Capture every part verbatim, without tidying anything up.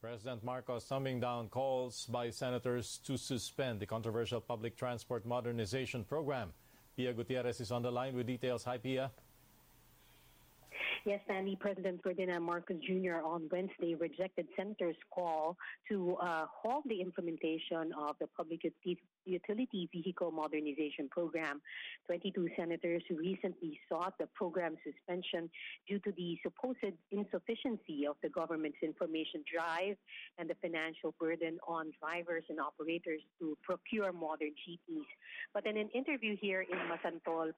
President Marcos summing down calls by senators to suspend the controversial public transport modernization program. Pia Gutierrez is on the line with details. Hi, Pia. Yes, Sandy, President Ferdinand Marcos Junior on Wednesday rejected senators' call to uh, halt the implementation of the Public Utility Vehicle Modernization Program. twenty-two senators who recently sought the program suspension due to the supposed insufficiency of the government's information drive and the financial burden on drivers and operators to procure modern G Ps. But in an interview here in Masantol,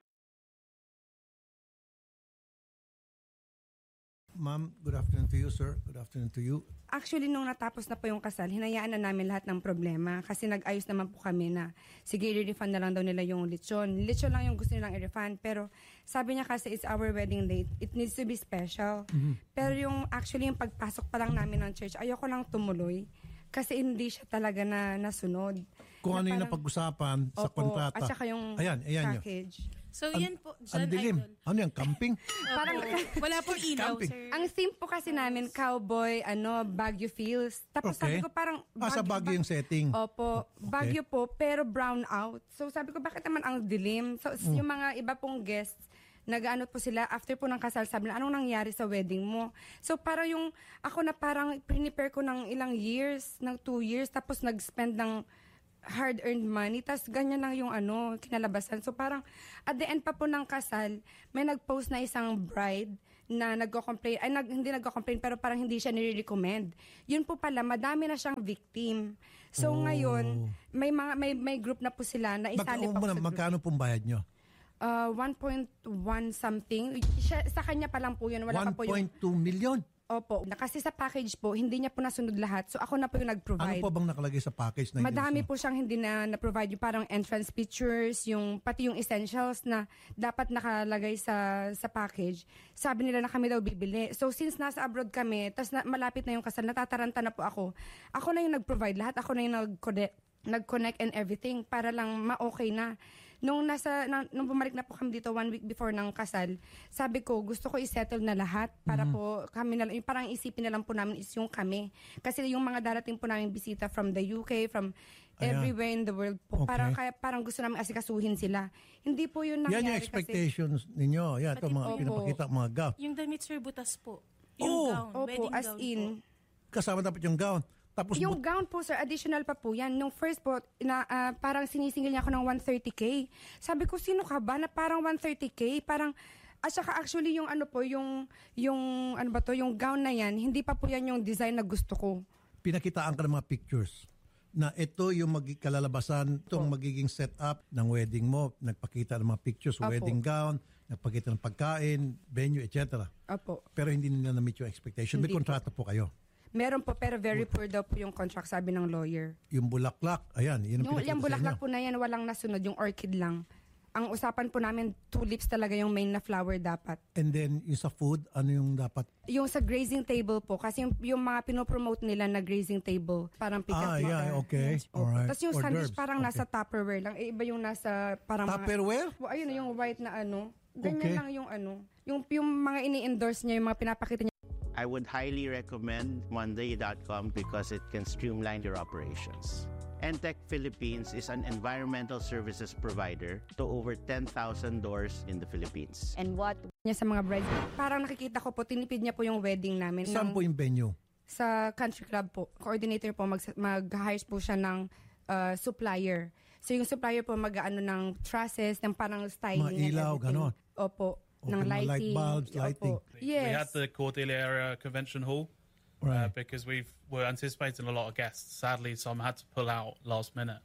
Ma'am, good afternoon to you, sir. Good afternoon to you. Actually, nung natapos na po yung kasal, hinayaan na namin lahat ng problema kasi nag-ayos naman po kami na sige, i-refund na lang daw nila yung lechon. Lechon lang yung gusto nilang i-refund. Pero sabi niya kasi it's our wedding date. It needs to be special. Mm-hmm. Pero yung actually yung pagpasok pa lang namin ng church, ayoko lang tumuloy. Kasi hindi siya talaga na nasunod. Kung na ano yung napag-usapan sa opo, kontrata. At saka yung ayan, ayan package. Yun. So An- yan po, John Idol. Ano yan, camping? Parang wala pong ilaw, Camping. sir. Ang theme po kasi namin, cowboy, ano, Baguio feels. Tapos Okay. sabi ko parang... Ah, sa Baguio yung setting. Opo, Okay. Baguio po, pero brown out. So sabi ko, bakit naman ang dilim? So Mm. yung mga iba pong guests, nag-ano po sila, after po ng kasal, sabi na, anong nangyari sa wedding mo? So parang yung, ako na parang prepare ko ng ilang years, ng two years, tapos nag-spend ng hard-earned money, tas ganyan lang yung ano, kinalabasan. So parang, at the end pa po ng kasal, may nag-post na isang bride na nagko-complain, ay nag, hindi nagko-complain, pero parang hindi siya nire-recommend. Yun po pala, madami na siyang victim. So Oh. ngayon, may mga may may group na po sila na Mag- isali pa po muna, sa group. magkano pong bayad nyo? Uh, one point one something. Siya, sa kanya pa lang po yun. Wala pa po yung... one point two million? Opo. Na kasi sa package po, hindi niya po nasunod lahat. So ako na po yung Ano nag-provide. po bang nakalagay sa package na Madami hindi po siyang hindi na na-provide. Yung parang entrance pictures, yung pati yung essentials na dapat nakalagay sa sa package. Sabi nila na kami daw bibili. So since nasa abroad kami, tas na, malapit na yung kasal, natataranta na po ako. Ako na yung nag-provide lahat. Ako na yung nag-connect nag-connect and everything para lang ma-okay na. Nung nasa na, nung bumalik na po kami dito one week before ng kasal, sabi ko gusto ko i-settle na lahat para mm-hmm. po kami na yung parang isipin na lang po namin is yung kami. Kasi yung mga darating po namin bisita from the U K, from Ayan. everywhere in the world po. Okay. Parang kaya parang gusto namin asikasuhin sila. Hindi po yun Yan nangyari yung expectations kasi, ninyo. Yan, ito mga opo. pinapakita, mga gown. Yung damit, sir, butas po. Yung Oh! gown, Opo, wedding as gown in, po. Kasama dapat yung gown. Tapos yung but- gown po, sir, additional pa po yan. Nung first po, na, ah, parang sinisingil niya ako ng one thirty K. Sabi ko, sino ka ba na parang one thirty K? Parang, at saka actually yung ano po, yung, yung, ano ba to, yung gown na yan, hindi pa po yan yung design na gusto ko. pinakitaan ka ng mga pictures na ito yung mag- kalalabasan, itong magiging setup ng wedding mo. Nagpakita ng mga pictures, Opo. wedding gown, nagpakita ng pagkain, venue, et cetera. Opo. Pero hindi nila na-meet yung expectation. May Hindi po. kontrata po kayo. Meron po, pero very poor daw po yung contract, sabi ng lawyer. Yung bulaklak, ayan, yun ang Yung, pinakita yung sa bulaklak inyo. po na yan, walang nasunod, yung orchid lang. Ang usapan po namin, tulips talaga yung main na flower dapat. And then, yung sa food, ano yung dapat? Yung sa grazing table po, kasi yung, yung mga pinopromote nila na grazing table, parang pick Ah, up. yeah, okay. Alright. Tapos yung Hors sandwich d'oeuvres. parang Okay. nasa Tupperware lang. Eh, iba yung nasa parang Tupperware? mga... Ayun, yung white na ano. Ganyan Okay. lang yung ano. Yung, yung mga ini-endorse niya, yung mga pinapakita niya. I would highly recommend monday dot com because it can streamline your operations. Entech Philippines is an environmental services provider to over ten thousand doors in the Philippines. And what niya sa mga brides. Parang nakikita ko po, tinipid niya po yung wedding namin. Saan ng- po yung venue? Sa country club po. Coordinator po, mag, mag-hires po siya ng uh, supplier. So yung supplier po mag-ano ng trusses, ng parang styling. Mga ilaw, and everything. ganon. Opo. Okay, ng mga light lighting. bulbs, Opo. lighting. Yes. We had the Cordelia Area Convention Hall Right. uh, because we were anticipating a lot of guests. Sadly, some had to pull out last minute.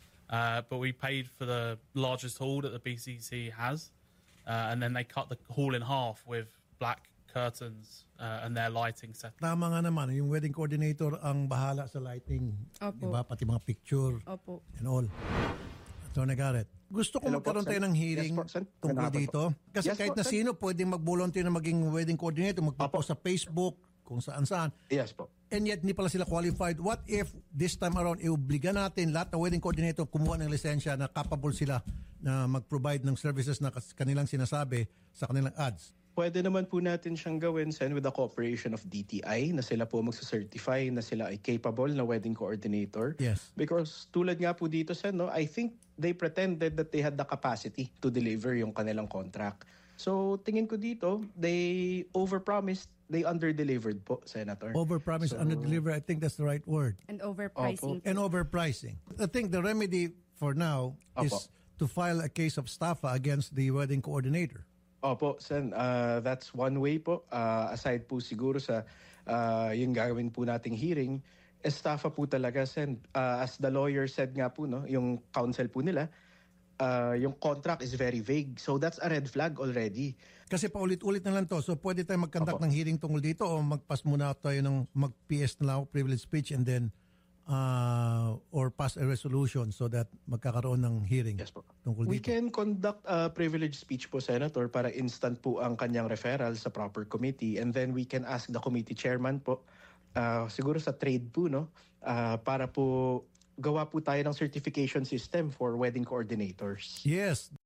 Uh, but we paid for the largest hall that the B C C has, uh, and then they cut the hall in half with black curtains uh, and their lighting set. Tama nga naman, yung wedding coordinator ang bahala sa lighting. Opo. Diba? Pati mga picture Opo. and all. Attorney Garrett, gusto ko Hello po, magkaroon Sen. tayo ng hearing Yes po, Sen. tungkol Magandang hapon dito. po. Kasi Yes kahit po, na Sen. sino pwedeng mag-volunteer na maging wedding coordinator, magpo-post Opo. sa Facebook, kung saan-saan. Yes po. And yet, hindi pala sila qualified. What if this time around, iubliga natin lahat ng wedding coordinator kumuha ng lisensya na capable sila na mag-provide ng services na kas- kanilang sinasabi sa kanilang ads? Pwede naman po natin siyang gawin, Sen, with the cooperation of D T I na sila po magsacertify na sila ay capable na wedding coordinator. Yes. Because tulad nga po dito, Sen, no, I think they pretended that they had the capacity to deliver yung kanilang contract. So tingin ko dito, they overpromised, they underdelivered po, Senator. Overpromise, So- underdeliver, I think that's the right word. And overpricing. And overpricing. I think the remedy for now is Opo. to file a case of staffa against the wedding coordinator. Opo, Sen, uh, that's one way po. Uh, aside po siguro sa uh, yung gagawin po nating hearing, estafa po talaga, Sen. Uh, as the lawyer said nga po, no, yung counsel po nila, uh, yung contract is very vague. So that's a red flag already. Kasi paulit-ulit na lang to. So pwede tayo mag-conduct Opo. ng hearing tungkol dito o mag-pass muna tayo ng mag-P S na lang, privilege speech, and then uh, or pass a resolution so that magkakaroon ng hearing Yes po. tungkol We dito. can conduct a privilege speech po, Senator, para instant po ang kanyang referral sa proper committee. And then we can ask the committee chairman po, uh, siguro sa trade po, no, uh, para po gawa po tayo ng certification system for wedding coordinators. Yes.